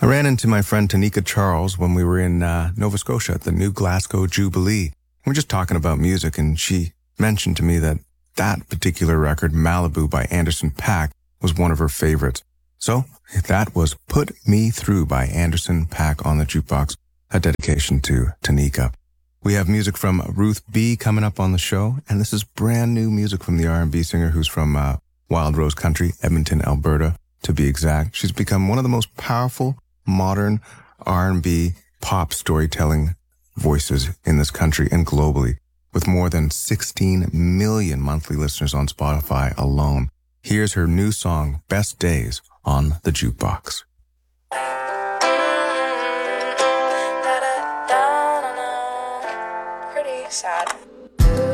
I ran into my friend Tanika Charles when we were in Nova Scotia at the New Glasgow Jubilee. We were just talking about music, and she mentioned to me that that particular record, Malibu by Anderson .Paak, was one of her favorites. So that was Put Me Through by Anderson .Paak on the jukebox, a dedication to Tanika. We have music from Ruth B. coming up on the show, and this is brand new music from the R&B singer who's from Wild Rose Country, Edmonton, Alberta, to be exact. She's become one of the most powerful modern R&B pop storytelling voices in this country and globally, with more than 16 million monthly listeners on Spotify alone. Here's her new song, Best Days, on the jukebox. Pretty sad.